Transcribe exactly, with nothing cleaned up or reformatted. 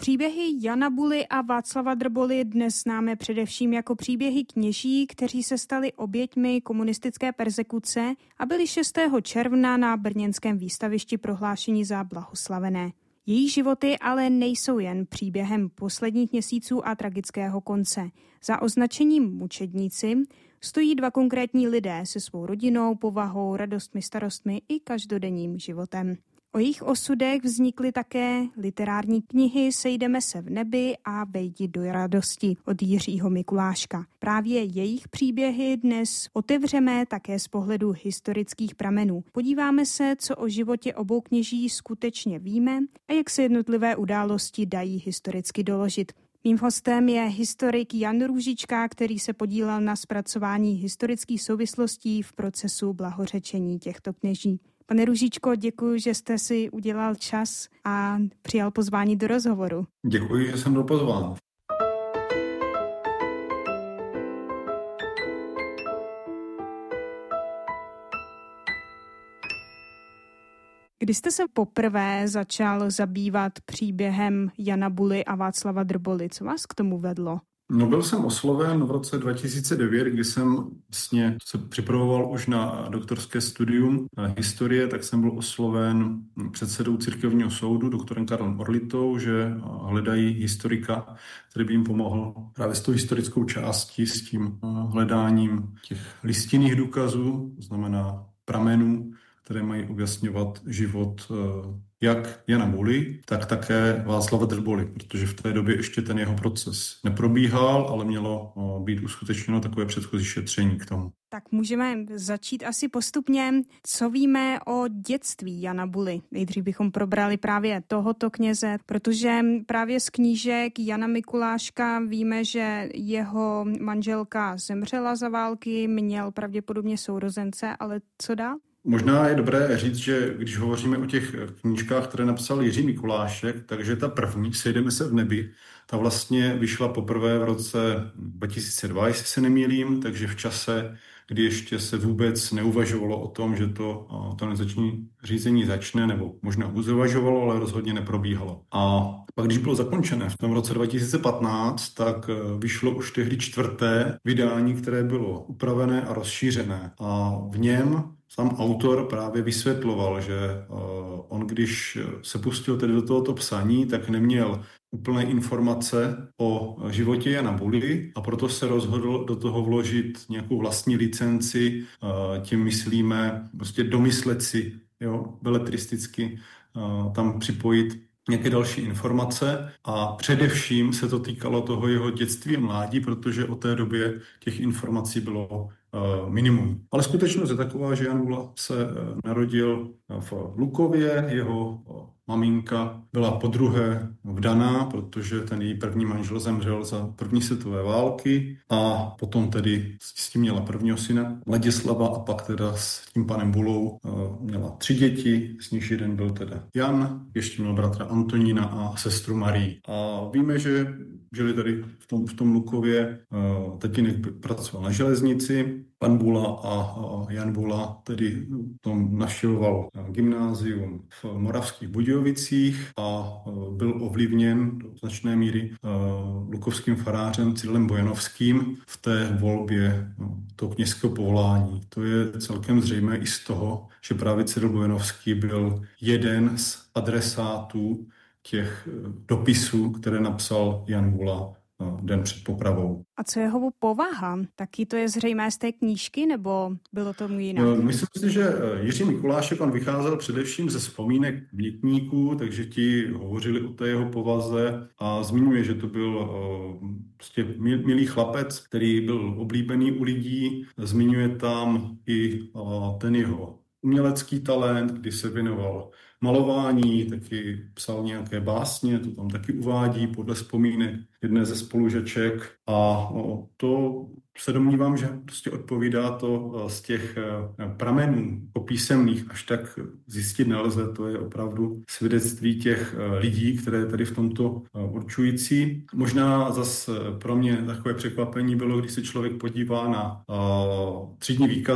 Příběhy Jana Buly a Václava Drboly dnes známe především jako příběhy kněží, kteří se stali oběťmi komunistické perzekuce a byli šestého června na brněnském výstavišti prohlášeni za blahoslavené. Jejich životy ale nejsou jen příběhem posledních měsíců a tragického konce. Za označením mučedníci stojí dva konkrétní lidé se svou rodinou, povahou, radostmi, starostmi i každodenním životem. O jejich osudech vznikly také literární knihy Sejdeme se v nebi a Vejdi do radosti od Jiřího Mikuláška. Právě jejich příběhy dnes otevřeme také z pohledu historických pramenů. Podíváme se, co o životě obou kněží skutečně víme a jak se jednotlivé události dají historicky doložit. Mým hostem je historik Jan Růžička, který se podílel na zpracování historických souvislostí v procesu blahořečení těchto kněží. Pane Růžičko, děkuji, že jste si udělal čas a přijal pozvání do rozhovoru. Děkuji, že jsem byl pozván. Kdy jste se poprvé začal zabývat příběhem Jana Buly a Václava Drboly? Co vás k tomu vedlo? No, byl jsem osloven v roce dva tisíce devět, kdy jsem vlastně se připravoval už na doktorské studium historie, tak jsem byl osloven předsedou církevního soudu, doktorem Karlem Orlitou, že hledají historika, který by jim pomohl právě s tou historickou částí, s tím hledáním těch listinných důkazů, to znamená pramenů, které mají objasňovat život jak Jana Buly, tak také Václava Drboly, protože v té době ještě ten jeho proces neprobíhal, ale mělo být uskutečněno takové předchozí šetření k tomu. Tak můžeme začít asi postupně. Co víme o dětství Jana Buly? Nejdřív bychom probrali právě tohoto kněze, protože právě z knížek Jana Mikuláška víme, že jeho manželka zemřela za války, měl pravděpodobně sourozence, ale co dál? Možná je dobré říct, že když hovoříme o těch knížkách, které napsal Jiří Mikulášek, takže ta první, Sejdeme se v nebi, ta vlastně vyšla poprvé v roce dva tisíce dva, jestli se nemýlím, takže v čase, kdy ještě se vůbec neuvažovalo o tom, že to kanonizační řízení začne, nebo možná uvažovalo, ale rozhodně neprobíhalo. A pak, když bylo zakončené v tom roce dva tisíce patnáct, tak vyšlo už tehdy čtvrté vydání, které bylo upravené a rozšířené. A v něm sám autor právě vysvětloval, že on, když se pustil tedy do tohoto psaní, tak neměl úplné informace o životě Jana Buly a proto se rozhodl do toho vložit nějakou vlastní licenci, tím myslíme prostě domyslet si, jo, beletristicky tam připojit nějaké další informace a především se to týkalo toho jeho dětství a mládí, protože o té době těch informací bylo uh, minimum. Ale skutečnost je taková, že Jan Bula se uh, narodil v Lukově, jeho uh, maminka byla podruhé vdaná, protože ten její první manžel zemřel za první světové války a potom tedy s tím měla prvního syna Ladislava a pak teda s tím panem Bulou uh, měla tři děti, z nich jeden byl teda Jan, ještě měl bratra Antonína a sestru Marii. A víme, že žili tady v tom, v tom Lukově, uh, tatínek pracoval na železnici, pan Bula a, a Jan Bula tedy tom navštěvoval gymnázium v Moravských Budějovicích a uh, byl ovlivněn do značné míry uh, lukovským farářem Cyrilem Bojanovským v té volbě no, toho kněžského povolání. To je celkem zřejmé i z toho, že právě Cyril Bojanovský byl jeden z adresátů těch dopisů, které napsal Jan Bula den před popravou. A co je jeho povaha? Taky to je zřejmé z té knížky, nebo bylo tomu jinak? Myslím si, že Jiří Mikulášek, on vycházel především ze vzpomínek mětníků, takže ti hovořili o té jeho povaze a zmiňuje, že to byl prostě milý chlapec, který byl oblíbený u lidí. Zmiňuje tam i ten jeho umělecký talent, kdy se věnoval malování, taky psal nějaké básně, to tam taky uvádí podle vzpomínek jedné ze spolužaček a no, to se domnívám, že prostě odpovídá to z těch pramenů písemných, až tak zjistit nelze, to je opravdu svědectví těch lidí, které tady v tomto určující. Možná zas pro mě takové překvapení bylo, když se člověk podívá na třídní výkaz